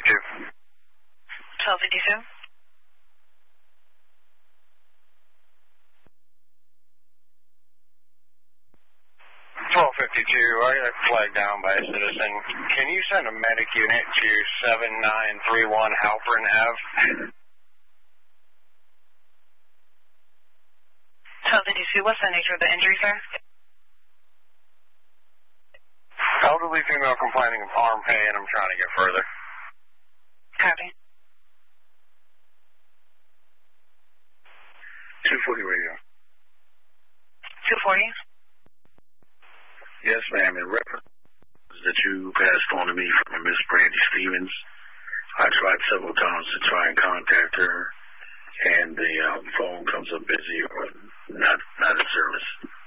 1252. 1252, I got flagged down by a citizen. Can you send a medic unit to 7931 Halpern Ave? 1252, what's the nature of the injury, sir? Elderly female complaining of arm pain. I'm trying to get further. Copy. 240 radio. 240. Yes, ma'am. In reference that you passed on to me from Miss Brandy Stevens, I tried several times to try and contact her, and the phone comes up busy or not in service.